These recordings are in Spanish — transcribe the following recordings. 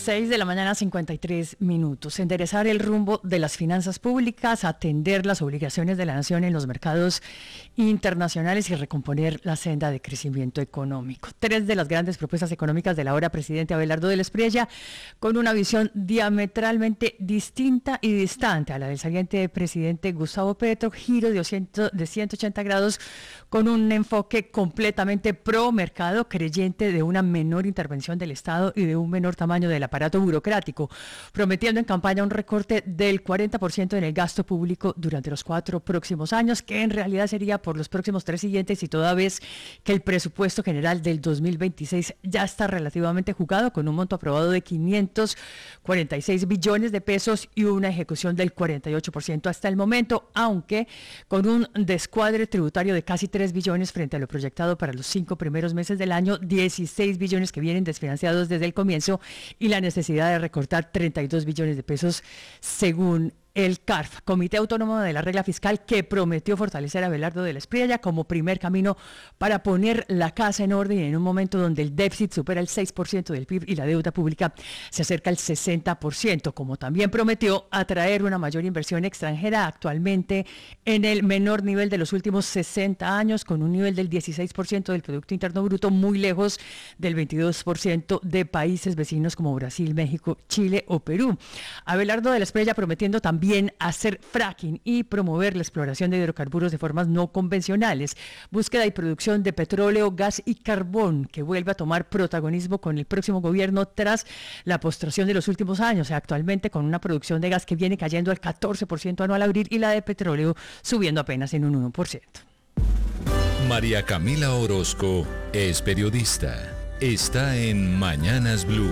6:53 a.m. Enderezar el rumbo de las finanzas públicas, atender las obligaciones de la nación en los mercados internacionales y recomponer la senda de crecimiento económico. Tres de las grandes propuestas económicas del ahora presidente Abelardo del Espriella, con una visión diametralmente distinta y distante a la del saliente presidente Gustavo Petro, giro de 180 grados con un enfoque completamente pro mercado, creyente de una menor intervención del Estado y de un menor tamaño del aparato burocrático, prometiendo en campaña un recorte del 40% en el gasto público durante los 4 próximos años, que en realidad sería por los próximos 3 siguientes, y toda vez que el presupuesto general del 2026 ya está relativamente jugado, con un monto aprobado de 546 billones de pesos y una ejecución del 48% hasta el momento, aunque con un descuadre tributario de casi 3 billones frente a lo proyectado para los 5 primeros meses del año, 16 billones que vienen desfinanciados desde el comienzo y la necesidad de recortar 32 billones de pesos según el CARF, Comité Autónomo de la Regla Fiscal, que prometió fortalecer a Abelardo del Espriella como primer camino para poner la casa en orden en un momento donde el déficit supera el 6% del PIB y la deuda pública se acerca al 60%, como también prometió atraer una mayor inversión extranjera, actualmente en el menor nivel de los últimos 60 años, con un nivel del 16% del Producto Interno Bruto, muy lejos del 22% de países vecinos como Brasil, México, Chile o Perú. Abelardo del Espriella prometiendo también hacer fracking y promover la exploración de hidrocarburos de formas no convencionales, búsqueda y producción de petróleo, gas y carbón, que vuelve a tomar protagonismo con el próximo gobierno tras la postración de los últimos años, actualmente con una producción de gas que viene cayendo al 14% anual al abril y la de petróleo subiendo apenas en un 1%. María Camila Orozco es periodista. Está en Mañanas Blue.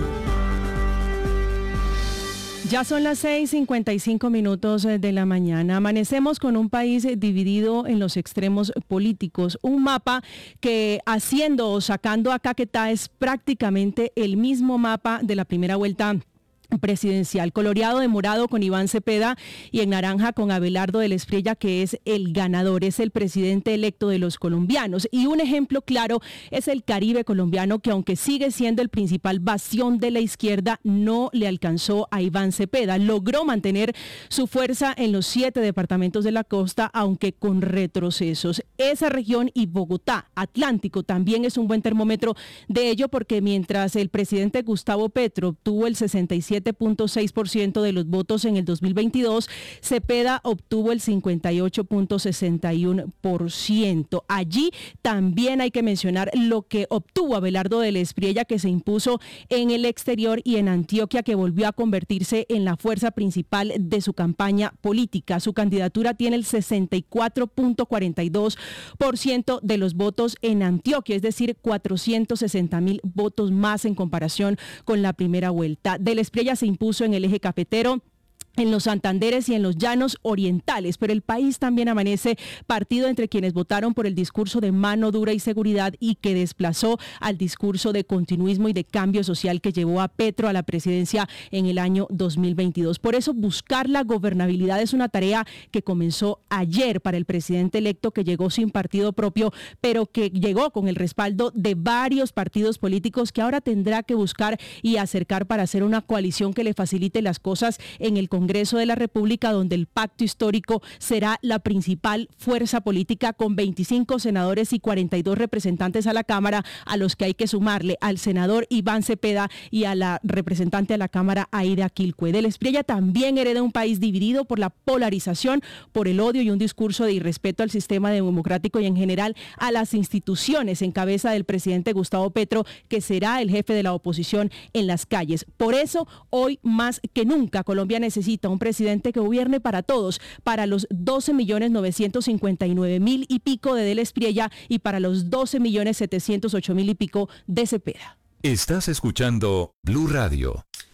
Ya son las 6:55 de la mañana. Amanecemos con un país dividido en los extremos políticos. Un mapa que, haciendo o sacando a Caquetá, es prácticamente el mismo mapa de la primera vuelta presidencial, coloreado de morado con Iván Cepeda y en naranja con Abelardo del Espriella, que es el ganador, es el presidente electo de los colombianos. Y un ejemplo claro es el Caribe colombiano, que aunque sigue siendo el principal bastión de la izquierda, no le alcanzó a Iván Cepeda. Logró mantener su fuerza en los 7 departamentos de la costa, aunque con retrocesos. Esa región y Bogotá, Atlántico, también es un buen termómetro de ello, porque mientras el presidente Gustavo Petro obtuvo el 67.6% de los votos en el 2022, Cepeda obtuvo el 58.61%. Allí también hay que mencionar lo que obtuvo Abelardo del Espriella, que se impuso en el exterior, y en Antioquia, que volvió a convertirse en la fuerza principal de su campaña política. Su candidatura tiene el 64.42% de los votos en Antioquia, es decir, 460,000 votos más en comparación con la primera vuelta. Del Espriella se impuso en el eje cafetero, en los Santanderes y en los llanos orientales, pero el país también amanece partido entre quienes votaron por el discurso de mano dura y seguridad y que desplazó al discurso de continuismo y de cambio social que llevó a Petro a la presidencia en el año 2022. Por eso, buscar la gobernabilidad es una tarea que comenzó ayer para el presidente electo, que llegó sin partido propio, pero que llegó con el respaldo de varios partidos políticos que ahora tendrá que buscar y acercar para hacer una coalición que le facilite las cosas en el Congreso de la República, donde el pacto histórico será la principal fuerza política, con 25 senadores y 42 representantes a la Cámara, a los que hay que sumarle al senador Iván Cepeda y a la representante a la Cámara, Aida Quilcue. Del Espriella también hereda un país dividido por la polarización, por el odio y un discurso de irrespeto al sistema democrático y en general a las instituciones, en cabeza del presidente Gustavo Petro, que será el jefe de la oposición en las calles. Por eso, hoy más que nunca, Colombia necesita un presidente que gobierne para todos, para los 12.959.000 y pico de Del Espriella y para los 12.708.000 y pico de Cepeda. Estás escuchando Blue Radio.